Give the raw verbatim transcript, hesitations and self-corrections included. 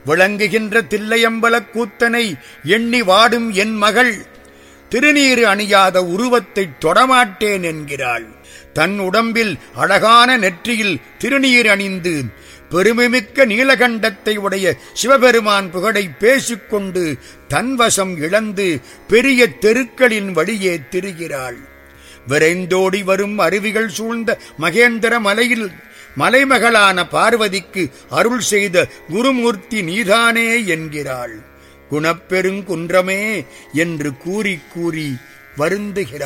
விளங்குகின்ற தில்லையம்பலக் கூத்தனை எண்ணி வாடும் என் மகள் திருநீறு அணியாத உருவத்தைத் தொடமாட்டேன் என்கிறாள். தன் உடம்பில் அழகான நெற்றியில் திருநீர் அணிந்து பெருமைமிக்க நீலகண்டத்தை உடைய சிவபெருமான் புகழை பேசிக்கொண்டு தன்வசம் இழந்து பெரிய தெருக்களின் வழியே திரிகிறாள். விரைந்தோடி வரும் அருவிகள் சூழ்ந்த மகேந்திர மலையில் மலைமகளான பார்வதிக்கு அருள் செய்த குருமூர்த்தி நீதானே என்கிறாள். குணப்பெருங்குன்றமே என்று கூறி கூறி வருந்துகிறாள்.